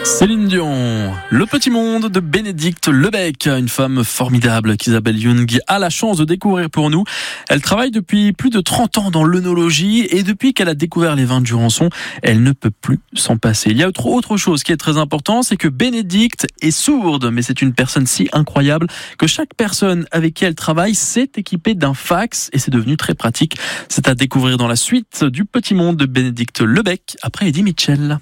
Céline Dion, Le Petit Monde de Bénédicte Lebec, une femme formidable qu'Isabelle Young a la chance de découvrir pour nous. Elle travaille depuis plus de 30 ans dans l'œnologie et depuis qu'elle a découvert les vins de Jurançon, elle ne peut plus s'en passer. Il y a autre chose qui est très important, c'est que Bénédicte est sourde, mais c'est une personne si incroyable que chaque personne avec qui elle travaille s'est équipée d'un fax et c'est devenu très pratique. C'est à découvrir dans la suite du Petit Monde de Bénédicte Lebec après Eddie Mitchell.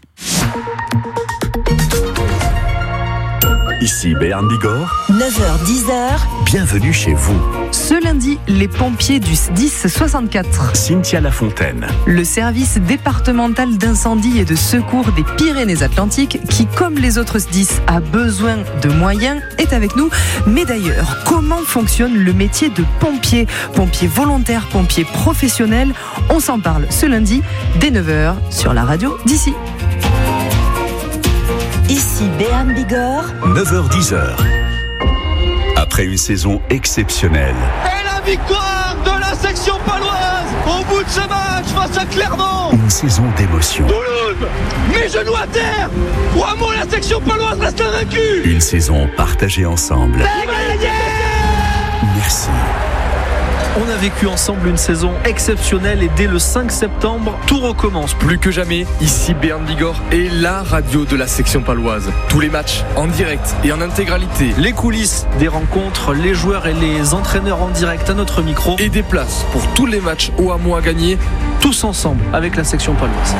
Ici Béarn Bigorre, 9h-10h, bienvenue chez vous. Ce lundi, les pompiers du SDIS 64. Cynthia Lafontaine. Le service départemental d'incendie et de secours des Pyrénées-Atlantiques, qui, comme les autres SDIS, a besoin de moyens, est avec nous. Mais d'ailleurs, comment fonctionne le métier de pompier ? Pompier volontaire, pompier professionnel ? On s'en parle ce lundi, dès 9h, sur la radio d'ici. Ici Béarn Bigorre, 9h-10h. Après une saison exceptionnelle. Et la victoire de la section paloise au bout de ce match face à Clermont. Une saison d'émotion. Toulouse, mes genoux à terre. 3 mots, la section paloise reste invaincue. Une saison partagée ensemble. Merci. On a vécu ensemble une saison exceptionnelle et dès le 5 septembre, tout recommence. Plus que jamais, ici Béarn Bigorre est la radio de la section paloise. Tous les matchs en direct et en intégralité. Les coulisses des rencontres, les joueurs et les entraîneurs en direct à notre micro. Et des places pour tous les matchs au hameau à gagner. Tous ensemble avec la section paloise.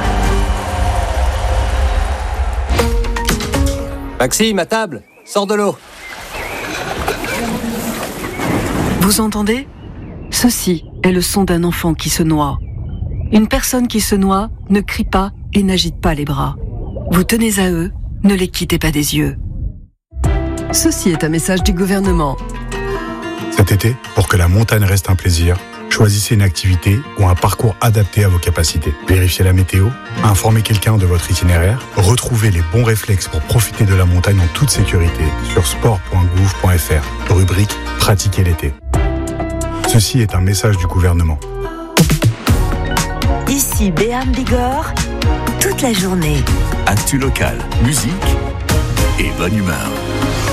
Maxime, à table, sors de l'eau. Vous entendez ? Ceci est le son d'un enfant qui se noie. Une personne qui se noie ne crie pas et n'agite pas les bras. Vous tenez à eux, ne les quittez pas des yeux. Ceci est un message du gouvernement. Cet été, pour que la montagne reste un plaisir, choisissez une activité ou un parcours adapté à vos capacités. Vérifiez la météo, informez quelqu'un de votre itinéraire, retrouvez les bons réflexes pour profiter de la montagne en toute sécurité sur sport.gouv.fr, rubrique « Pratiquer l'été ». Ceci est un message du gouvernement. ici Béarn Bigorre, toute la journée. Actu local, musique et bonne humeur.